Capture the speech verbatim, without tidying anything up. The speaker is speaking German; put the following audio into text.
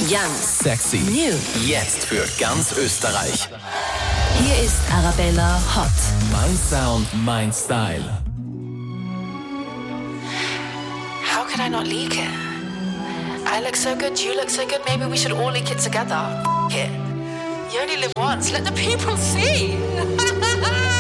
Young, Sexy, new. jetzt für ganz Österreich. Hier ist Arabella Hot. Mein Sound, mein Style. How could I not leak it? I look so good, you look so good, maybe we should all leak it together. F- it. You only live once, let the people see.